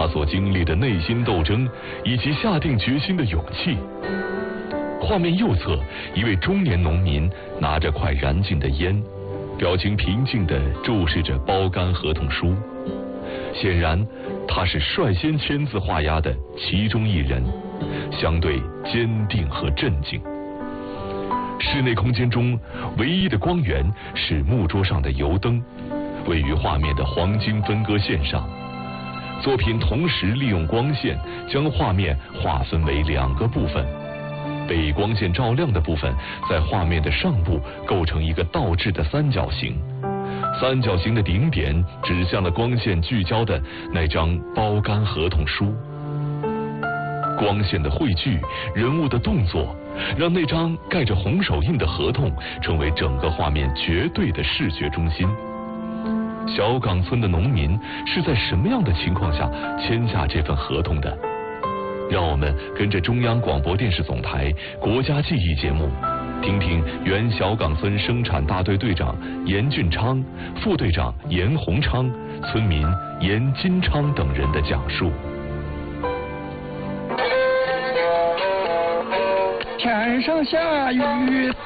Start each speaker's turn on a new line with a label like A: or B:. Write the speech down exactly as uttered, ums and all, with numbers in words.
A: 他所经历的内心斗争以及下定决心的勇气。画面右侧，一位中年农民拿着快燃尽的烟，表情平静地注视着包干合同书。显然，他是率先签字画押的其中一人，相对坚定和镇静。室内空间中唯一的光源是木桌上的油灯，位于画面的黄金分割线上。作品同时利用光线将画面划分为两个部分，被光线照亮的部分在画面的上部构成一个倒置的三角形，三角形的顶点指向了光线聚焦的那张包干合同书。光线的汇聚，人物的动作，让那张盖着红手印的合同成为整个画面绝对的视觉中心。小岗村的农民是在什么样的情况下签下这份合同的？让我们跟着中央广播电视总台国家记忆节目，听听原小岗村生产大队队长严俊昌、副队长严洪昌、村民严金昌等人的讲述。
B: 天上下雨